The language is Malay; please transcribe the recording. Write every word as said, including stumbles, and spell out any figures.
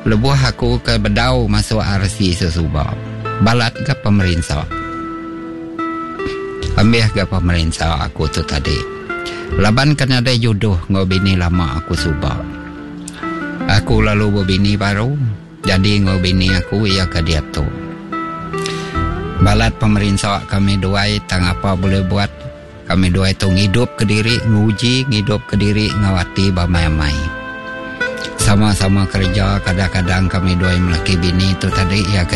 Lebuh aku ke bedau masuk R C sesubau. Balat ke pemerintah. Ambil ke pemerintah aku tu tadi. Laban kena ada jodoh ngau bini lama aku subau. Aku lalu berbini baru. Jadi ngau bini aku ia ke dia tu. Balat pemerintah kami duai tang apa boleh buat. Kami duai tu ngidup ke diri, nguji ngidup ke diri ngawati bamai-mai. Sama-sama kerja, kadang-kadang kami dua melaki bini itu tadi ya